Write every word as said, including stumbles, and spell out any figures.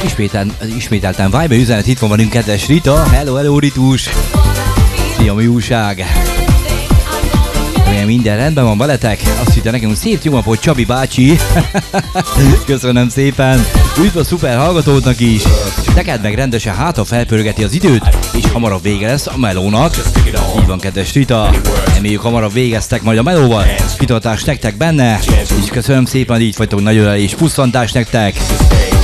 Ismételten, ismételten Viber üzenet, itt van velünk kedves Rita. Hello, hello Ritus. Szia, mi újság? Milyen minden rendben van veletek? Azt hitte nekem, szép jó napot Csabi bácsi. Köszönöm szépen. Üdv a szuper hallgatódnak is. Neked meg rendesen hátra felpörgeti az időt, és hamarabb vége lesz a melónak. Így van, kedves Rita. Reméljük hamarabb végeztek majd a melóval. Kitartás nektek benne. És köszönöm szépen, így vagytok, nagy ölelés, pusszantás nektek.